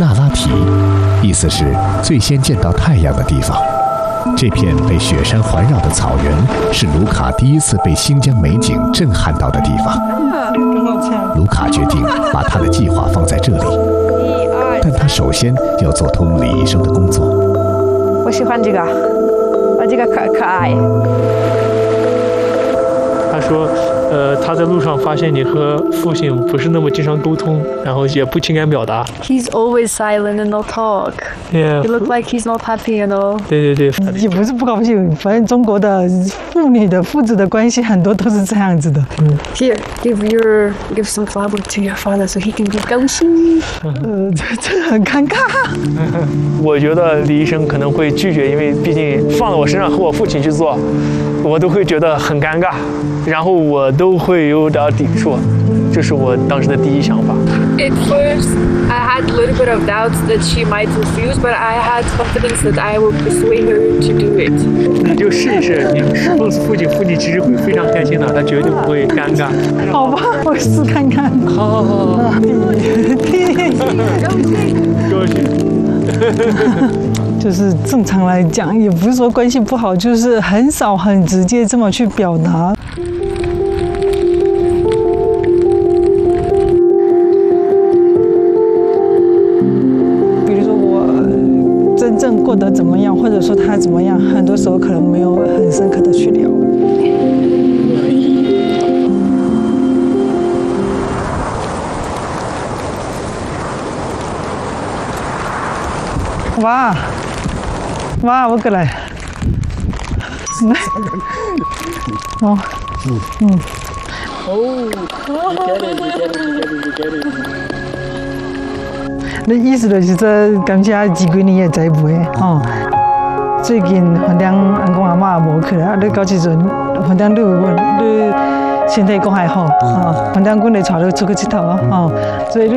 那拉提，意思是最先见到太阳的地方。这片被雪山环绕的草原，是卢卡第一次被新疆美景震撼到的地方。卢卡决定把他的计划放在这里，但他首先要做通李医生的工作。 我喜欢这个，这个可爱。 他说，他在路上发现你和父亲不是那么经常沟通，然后也不情感表达。 He's always silent and no talk. Yeah. You look like he's not happy, you know. 对对对， 也不是不高兴，反正中国的父子的关系很多都是这样子的。 Here, give some flower to your father so he can be 高兴。 这很尴尬。 我觉得李医生可能会拒绝，因为毕竟放到我身上和我父亲去做，我都会觉得很尴尬，然后我都会有点抵触，这是我当时的第一想法。 At first, I had a little bit of doubts that she might refuse, but I had confidence that I would persuade her to do it. 你就试一试，你告诉父亲，父亲其实会非常开心的，他绝对不会尴尬。 好吧，我试看看。 好。高兴。 就是正常来讲，也不是说关系不好，就是很少很直接这么去表达。比如说我真正过得怎么样，或者说他怎么样，很多时候可能没有很深刻的去聊。哇，我过来。哦，你意思就是说，感谢几几年的栽培哦。最近反正阿公阿嬷无去啦，你到时阵反正你身体讲还好哦，反正阮会带你出去佚佗哦，所以。